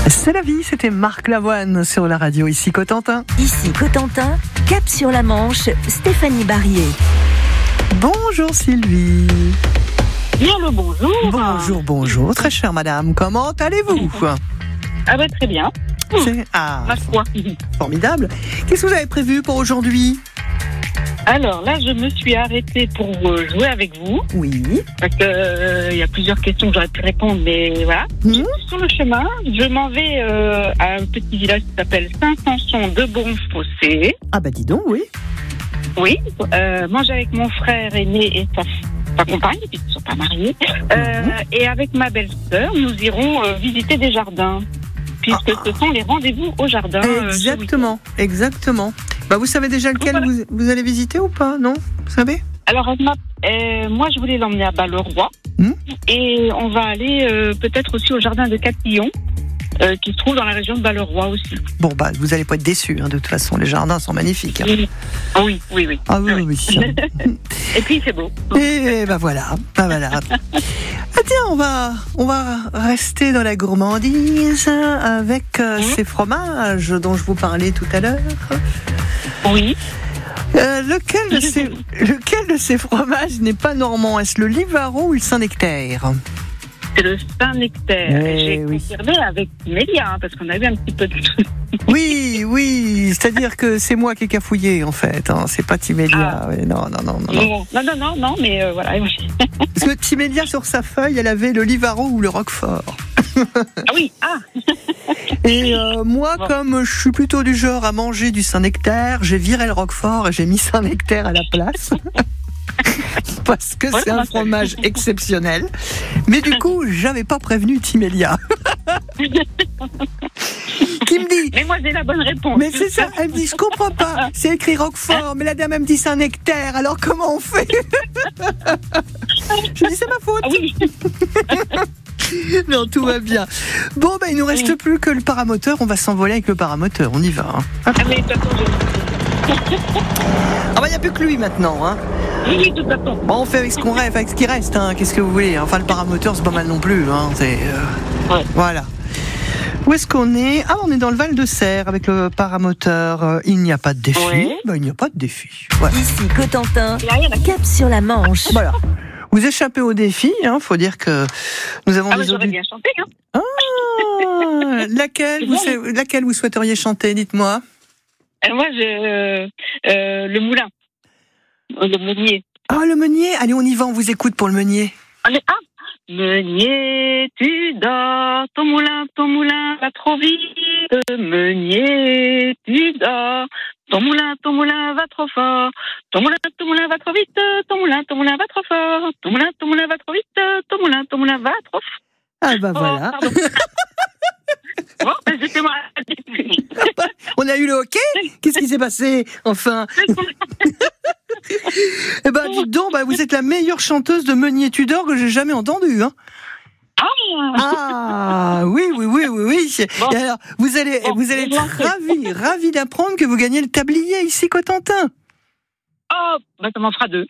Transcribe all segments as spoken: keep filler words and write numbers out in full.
C'est la vie, c'était Marc Lavoine sur la radio, ici Cotentin. Ici Cotentin, cap sur la Manche, Stéphanie Barrier. Bonjour Sylvie. Bien le bonjour. Bonjour, bonjour, très chère madame, comment allez-vous? Ah bah très bien. C'est... Ah, Ma foi. formidable. Qu'est-ce que vous avez prévu pour aujourd'hui? Alors là, je me suis arrêtée pour euh, jouer avec vous. Oui. Parce qu'il euh, y a plusieurs questions que j'aurais pu répondre, mais voilà. Mmh. Sur le chemin, je m'en vais euh, à un petit village qui s'appelle Saint-Sanson de Bonfossé. Ah bah dis donc, oui. Oui, euh, manger avec mon frère aîné et sa, sa compagne, puisqu'ils ne sont pas mariés. Euh, Mmh. Et avec ma belle-sœur, nous irons euh, visiter des jardins. Puisque Ah. ce sont les rendez-vous au jardin. euh, ce Exactement, exactement. Bah vous savez déjà lequel Voilà. vous, vous allez visiter ou pas, non? Vous savez? Alors, elle m'a- euh, moi, je voulais l'emmener à Balleroy. Mmh. Et on va aller euh, peut-être aussi au jardin de Catillon, euh, qui se trouve dans la région de Balleroy aussi. Bon bah vous allez pas être déçus, hein, de toute façon, les jardins sont magnifiques. Hein. Oui, oui, oui. oui. Ah oui, Ah oui, oui. oui. Et puis, c'est beau. Et ben voilà, ben voilà. Ah tiens, on va, on va rester dans la gourmandise avec euh, Mmh. ces fromages dont je vous parlais tout à l'heure. Oui. Euh, lequel, de ces, lequel de ces fromages n'est pas normand? Est-ce le Livaro ou le Saint-Nectaire? C'est le Saint-Nectaire. Eh J'ai oui. confirmé avec Mélia, hein, parce qu'on a eu un petit peu de tout. Oui, oui, c'est-à-dire que c'est moi qui ai cafouillé en fait, hein, c'est pas Timélia. Ah. Ouais, non, non, non, non, non. Non, non, non, non, non, mais euh, voilà. Parce que Timélia, sur sa feuille, elle avait le Livaro ou le Roquefort. Ah oui, ah. Et euh, moi, Bon. comme je suis plutôt du genre à manger du Saint-Nectaire, j'ai viré le Roquefort et j'ai mis Saint-Nectaire à la place. Parce que Ouais, c'est un moi, fromage exceptionnel. Mais du coup, j'avais pas prévenu Timélia. Qui me dit... Mais moi, j'ai la bonne réponse. Mais c'est ça, elle me dit, je comprends pas, c'est écrit Roquefort, mais la dame elle me dit Saint-Nectaire, alors comment on fait? Je dis, c'est ma faute. Ah oui. Non, tout va bien. Bon, ben, il nous reste Oui. plus que le paramoteur, on va s'envoler avec le paramoteur, on y va. Hein. Ah, mais de toute façon, je... Ah bah, il n'y a plus que lui maintenant, hein. Oui, oui, de toute façon. Bon, on fait avec ce qu'on rêve, avec ce qui reste, hein. Qu'est-ce que vous voulez? Enfin, le paramoteur, c'est pas mal non plus, hein. C'est, euh... Ouais. Voilà. Où est-ce qu'on est? Ah, on est dans le Val-de-Serre avec le paramoteur. Euh, il n'y a pas de défi. Ouais. Ben, il n'y a pas de défi. Voilà. Ici Cotentin, Là, il y en a qui- cap sur la Manche. Voilà. Vous échappez au défi, hein. Faut dire que nous avons Ah, mais des j'aurais auditeurs. bien chanté, hein. Ah, laquelle, vous, C'est bon. sa- laquelle vous souhaiteriez chanter? Dites-moi. Euh, moi, je, euh, euh, le moulin. Euh, Le meunier. Ah, le meunier. Allez, on y va. On vous écoute pour le meunier. Allez, ah Meunier, tu dors, ton moulin, ton moulin va trop vite. Meunier, tu dors, ton moulin, ton moulin va trop fort. Ton moulin, ton moulin va trop vite. Ton moulin, ton moulin va trop fort. Ton moulin, ton moulin va trop vite. Ton moulin, ton moulin va trop fort. Ah bah Oh, voilà. pardon. Bon, ben, c'était moi. On a eu le hockey. Qu'est-ce qui s'est passé? Enfin. Eh ben, dites donc, bah, vous êtes la meilleure chanteuse de Meunier Tudor que j'ai jamais entendue, hein. Ah, Ah, oui, oui, oui, oui, oui. Bon. Et alors, vous allez, Bon, vous allez être bon. ravis, ravis d'apprendre que vous gagnez le tablier ici, Cotentin. oh, ben, ça m'en fera deux.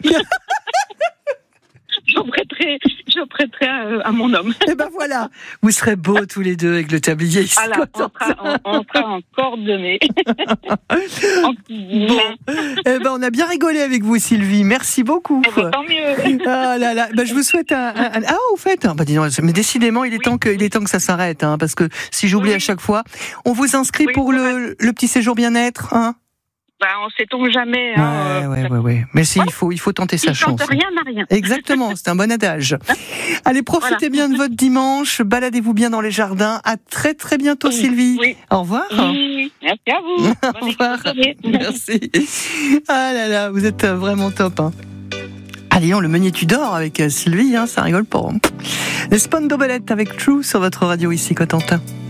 J'en prêterai, j'en prêterai à, à mon homme. Eh ben voilà, vous serez beaux tous les deux avec le tablier ici, Voilà, on Cotentin. sera, on, on sera en coordonnées. En petit Bon. lien. Eh ben, on a bien rigolé avec vous, Sylvie. Merci beaucoup. Eh ben, tant mieux. Ah là là, ben, je vous souhaite un, un- un- ah au fait, bah dis donc, mais décidément il est Oui. temps que il est temps que ça s'arrête, hein, parce que si j'oublie Oui. à chaque fois, on vous inscrit Oui, pour c'est le, le petit séjour bien-être, hein. Ben, on sait-on jamais. Hein, Ouais, euh, ouais, ouais, ouais. Mais si, il faut, il faut tenter sa Qui chante chance. rien n'a rien. Exactement, c'est un bon adage. Allez, profitez Voilà. bien de votre dimanche, baladez-vous bien dans les jardins. À très très bientôt, Oui, Sylvie. oui. Au revoir. Oui, merci à vous. Au Bonne revoir. journée. Merci. Ah là là, vous êtes vraiment top, hein. Allez, on le meunier Tudor avec euh, Sylvie, hein, ça rigole pas. Hein. Les Spandau Ballet avec True sur votre radio ici, Cotentin.